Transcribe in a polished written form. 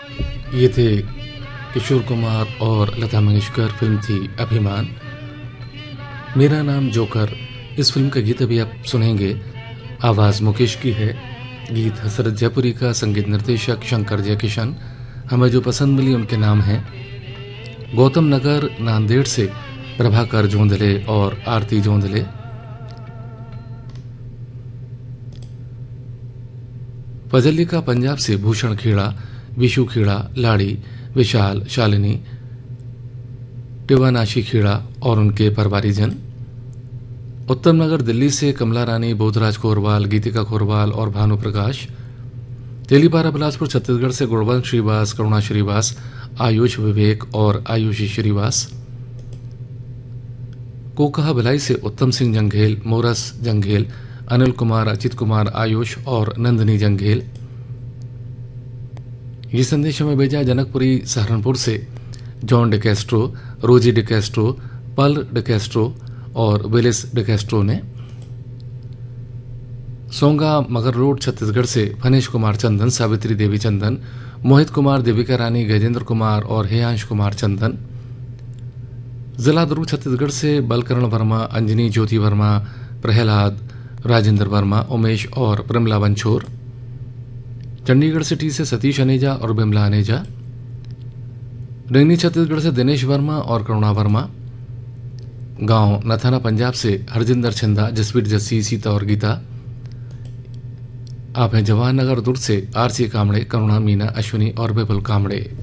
ये थे किशोर कुमार और लता मंगेशकर। फिल्म थी अभिमान। मेरा नाम जोकर, इस फिल्म का गीत अभी आप सुनेंगे। आवाज मुकेश की है, गीत हसरत जयपुरी का, संगीत निर्देशक शंकर जयकिशन। हमें जो पसंद मिली उनके नाम हैं गौतम नगर नांदेड़ से प्रभाकर जोंधले और आरती जोंधले, फजलिका पंजाब से भूषण खेड़ा, विशु खेड़ा, लाड़ी, विशाल, शालिनी, टिवानाशी खेड़ा और उनके परिवारीजन। उत्तम नगर दिल्ली से कमला रानी, बोधराज कोरवाल, गीतिका कोरवाल और भानु प्रकाश। तेलीपारा बिलासपुर छत्तीसगढ़ से गुणवंत श्रीवास, करुणा श्रीवास, आयुष विवेक और आयुषी श्रीवास। कोकहा भिलाई से उत्तम सिंह जंघेल, मोरस जंघेल, अनिल कुमार, अचित कुमार, आयुष और नंदिनी जंघेल। ये संदेश हमें भेजा जनकपुरी सहारनपुर से जॉन डिकेस्ट्रो, रोजी डिकेस्ट्रो, पल डिकेस्ट्रो और विलिस डिकेस्ट्रो ने। सोंगा मगर रोड छत्तीसगढ़ से फनेश कुमार चंदन, सावित्री देवी चंदन, मोहित कुमार, देविका रानी, गजेंद्र कुमार और हेयांश कुमार चंदन। जिला दुर्ग छत्तीसगढ़ से बलकरण वर्मा, अंजनी ज्योति वर्मा, प्रहलाद, राजेंद्र वर्मा, उमेश और प्रमला बंछोर। चंडीगढ़ सिटी से सतीश अनेजा और बिमला अनेजा। रेंगनी छत्तीसगढ़ से दिनेश वर्मा और करुणा वर्मा। गांव नथाना पंजाब से हरजिंदर छिंदा, जसवीर जस्सी, सीता और गीता। आप हैं जवाहर नगर दुर्ग से आरसी कामड़े, करुणा, मीना, अश्विनी और विपुल कामड़े।